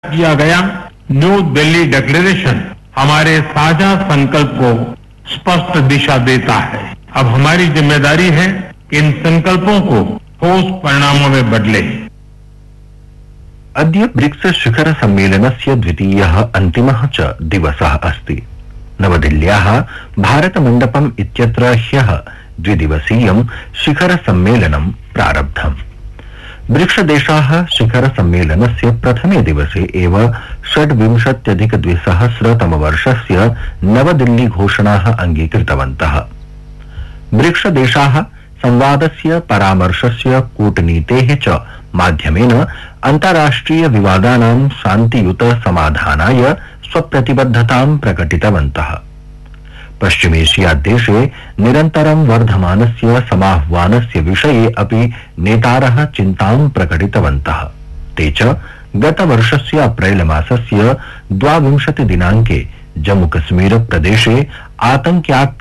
किया गया new Delhi declaration हमारे साझा संकल्प को स्पष्ट दिशा देता है। अब हमारी जिम्मेदारी है कि इन संकल्पों को ठोस परिणामों में बदले। अद्य ब्रिक्स शिखर सम्मेलनस्य द्वितीयः अन्तिमः च दिवसः अस्ति। नवदिल्ल्याः भारत मण्डपम् इत्यत्र ह्यः द्विदिवसीयं शिखर सम्मेलनं प्रारब्धम्। ब्रिक्स देशाः शिखर सम्मेलनस्य प्रथमे दिवसे एव 26,200 नवदिल्ली घोषणाः अङ्गीकृतवन्तः। ब्रिक्स देशाः संवादस्य परामर्शस्य कूटनीतेः च माध्यमेन अन्ताराष्ट्रिय विवादानां शान्तियुत समाधानाय स्वप्रतिबद्धतां प्रकटितवन्तः। पश्चिमेशिया देशे निरन्तरं वर्धमानस्य समाह्वानस्य विषये अपि नेतारः चिन्तां प्रकटितवन्तः। ते च गतवर्षस्य अप्रैल मासस्य 22 दिनाङ्के जम्मूकश्मीर प्रदेशे आतङ्क्यात्